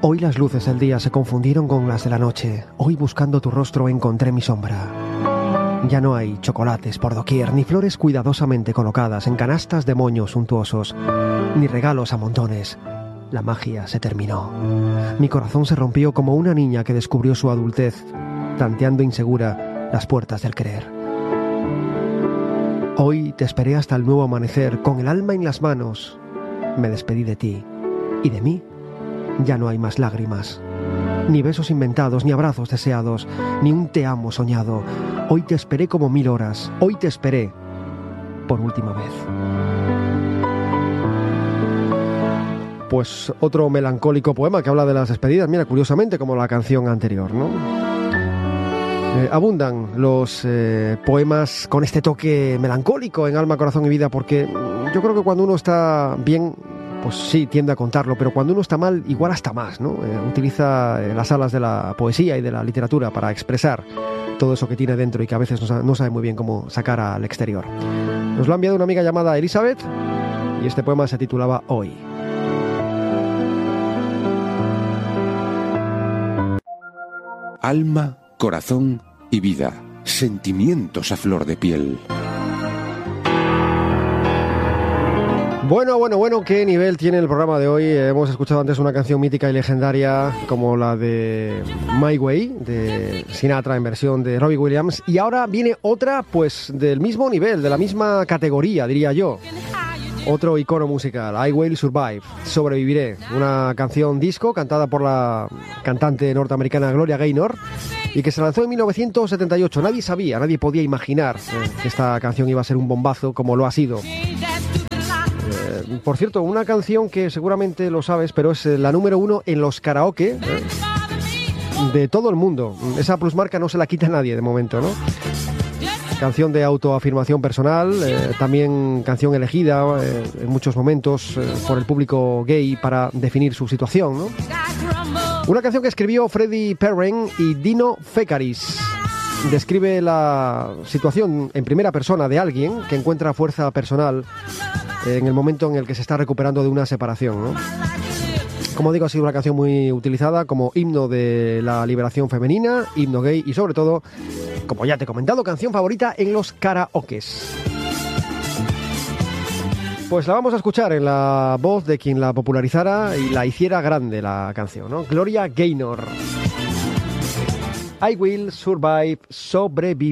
Hoy las luces del día se confundieron con las de la noche. Hoy buscando tu rostro encontré mi sombra. Ya no hay chocolates por doquier, ni flores cuidadosamente colocadas en canastas de moños suntuosos, ni regalos a montones. La magia se terminó. Mi corazón se rompió como una niña que descubrió su adultez, tanteando insegura las puertas del querer. Hoy te esperé hasta el nuevo amanecer, con el alma en las manos. Me despedí de ti, y de mí ya no hay más lágrimas. Ni besos inventados, ni abrazos deseados, ni un te amo soñado. Hoy te esperé como 1000 horas. Hoy te esperé por última vez. Pues otro melancólico poema que habla de las despedidas. Mira, curiosamente, como la canción anterior, ¿no? Abundan los poemas con este toque melancólico en Alma, Corazón y Vida, porque yo creo que cuando uno está bien, pues sí, tiende a contarlo, pero cuando uno está mal, igual hasta más, ¿no? Utiliza las alas de la poesía y de la literatura para expresar todo eso que tiene dentro y que a veces no sabe muy bien cómo sacar al exterior. Nos lo ha enviado una amiga llamada Elizabeth y este poema se titulaba Hoy. Alma, corazón y vida. Sentimientos a flor de piel. Bueno, ¿qué nivel tiene el programa de hoy? Hemos escuchado antes una canción mítica y legendaria como la de My Way, de Sinatra en versión de Robbie Williams. Y ahora viene otra, pues, del mismo nivel, de la misma categoría, diría yo. Otro icono musical, I Will Survive, Sobreviviré. Una canción disco cantada por la cantante norteamericana Gloria Gaynor y que se lanzó en 1978. Nadie podía imaginar que esta canción iba a ser un bombazo como lo ha sido. Por cierto, una canción que seguramente lo sabes, pero es la número 1 en los karaoke de todo el mundo. Esa plusmarca no se la quita nadie de momento, ¿no? Canción de autoafirmación personal, también canción elegida en muchos momentos por el público gay para definir su situación, ¿no? Una canción que escribió Freddie Perren y Dino Fekaris. Describe la situación en primera persona de alguien que encuentra fuerza personal en el momento en el que se está recuperando de una separación, ¿no? Como digo, ha sido una canción muy utilizada como himno de la liberación femenina, himno gay y sobre todo, como ya te he comentado, canción favorita en los karaokes. Pues la vamos a escuchar en la voz de quien la popularizara y la hiciera grande la canción, ¿no? Gloria Gaynor. I Will Survive, Sobrevivir.